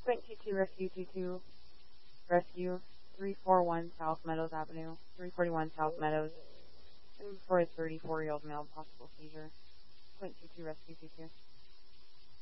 .22 Rescue 22, Rescue 341 South Meadows Avenue, 341 South Meadows, and for a 34-year-old male, possible seizure. .22 Rescue 22.